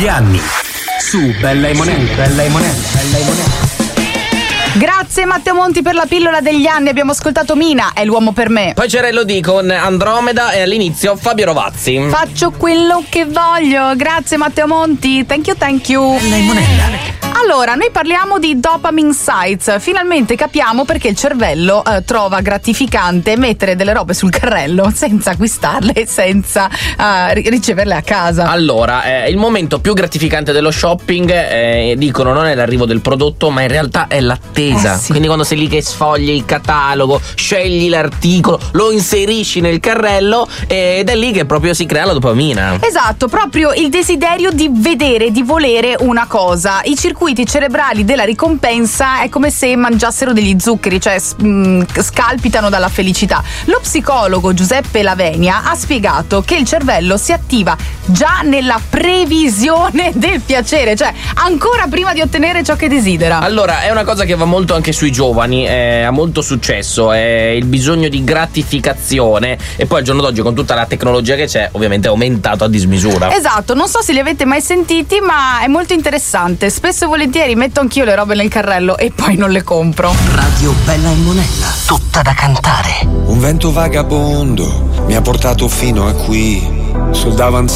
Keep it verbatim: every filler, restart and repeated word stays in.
degli anni. Su Bella e Monella, Bella e Monella, Bella e Monella. Grazie Matteo Monti per la pillola degli anni. Abbiamo ascoltato Mina, è l'uomo per me. Poi c'era Elodie con Andromeda e all'inizio Fabio Rovazzi. Faccio quello che voglio. Grazie Matteo Monti. Thank you, thank you. Bella e Monella. Allora, noi parliamo di dopamine sites. Finalmente capiamo perché il cervello eh, trova gratificante mettere delle robe sul carrello senza acquistarle e senza eh, riceverle a casa. Allora, eh, il momento più gratificante dello shopping, eh, dicono, non è l'arrivo del prodotto, ma in realtà è l'attesa. Eh sì. Quindi quando sei lì che sfogli il catalogo, scegli l'articolo, lo inserisci nel carrello ed è lì che proprio si crea la dopamina. Esatto, proprio il desiderio di vedere, di volere una cosa. I circuiti cerebrali della ricompensa è come se mangiassero degli zuccheri, cioè mh, scalpitano dalla felicità. Lo psicologo Giuseppe Lavenia ha spiegato che il cervello si attiva già nella previsione del piacere, cioè ancora prima di ottenere ciò che desidera. Allora, è una cosa che va molto anche sui giovani, eh, ha molto successo, è il bisogno di gratificazione, e poi al giorno d'oggi con tutta la tecnologia che c'è ovviamente è aumentato a dismisura. Esatto, non so se li avete mai sentiti, ma è molto interessante. Spesso e volentieri metto anch'io le robe nel carrello e poi non le compro. Radio Bella e Monella, tutta da cantare. Un vento vagabondo mi ha portato fino a qui, sul davanzale